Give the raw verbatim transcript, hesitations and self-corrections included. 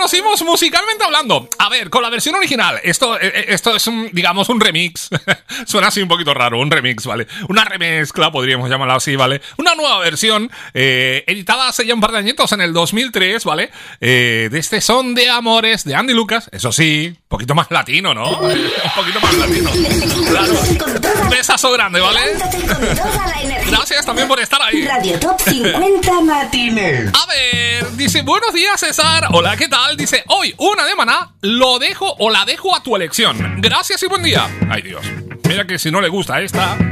pusimos musicalmente hablando. A ver, con la versión original. Esto, esto es un, digamos, un remix. Suena así un poquito raro, un remix, ¿vale? Una remezcla, podríamos llamarla así, ¿vale? Una nueva versión, eh, editada hace ya un par de añitos, en el dos mil tres, ¿vale? Eh, de este Son de Amores de Andy Lucas. Eso sí, un poquito más latino, ¿no? Un poquito más latino. Claro. Un besazo grande, ¿vale? Gracias también por estar ahí. Radio Top cincuenta Matines. A ver, dice, buenos días, César. Hola, ¿qué tal? Dice, hoy, una de Maná, lo dejo o la dejo a tu elección. Gracias y buen día. Ay, Dios. Mira que si no le gusta esta...